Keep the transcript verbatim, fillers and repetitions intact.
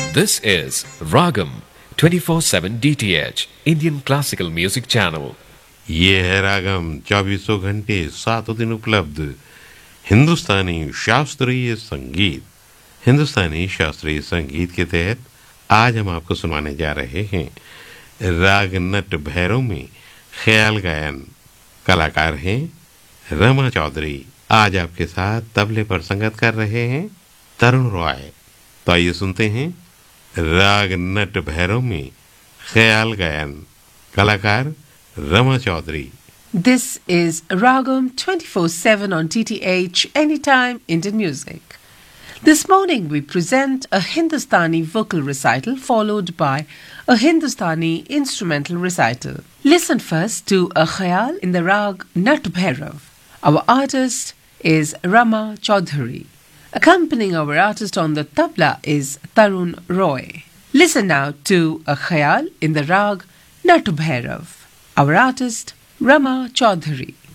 This is Ragam twenty-four seven D T H Indian Classical Music Channel. ये है रागम चौबीसों घंटे सातों दिन उपलब्ध हिंदुस्तानी शास्त्रीय संगीत। हिंदुस्तानी शास्त्रीय संगीत के तहत आज हम आपको सुनाने जा रहे हैं राग नट भैरव में ख्याल गायन। कलाकार हैं रमा चौधरी। आज आपके साथ तबले पर संगत कर रहे हैं तरुण रॉय। तो आइए सुनते हैं राग नट भैरव में ख्याल गायन। कलाकार Rama Chaudhary. This is Ragam twenty-four seven on D T H Anytime Indian Music. This morning we present a Hindustani vocal recital followed by a Hindustani instrumental recital. Listen first to a khayal in the rag Nat Bhairav. Our artist is Rama Chaudhary. Accompanying our artist on the tabla is Tarun Roy. Listen now to a khayal in the rag Nat Bhairav. Our artist, Rama Chaudhary.